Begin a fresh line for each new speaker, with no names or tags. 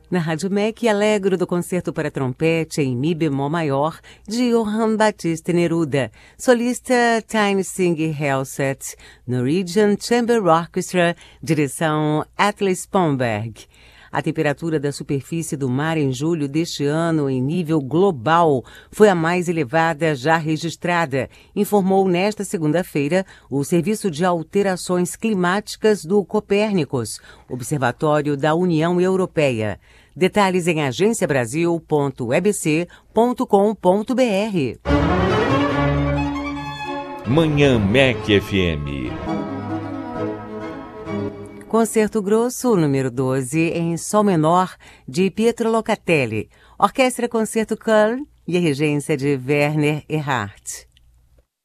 Na Rádio MEC, Allegro do concerto para trompete em Mi bemol maior, de Johann Baptiste Neruda. Solista Tiny Singh Helset, Norwegian Chamber Orchestra, direção Atlas Spomberg. A temperatura da superfície do mar em julho deste ano, em nível global, foi a mais elevada já registrada, informou nesta segunda-feira o Serviço de Alterações Climáticas do Copérnicos, Observatório da União Europeia. Detalhes em agenciabrasil.ebc.com.br.
Manhã MEC FM.
Concerto Grosso, número 12, em Sol menor, de Pietro Locatelli. Orquestra Concerto Köln e a regência de Werner Erhardt.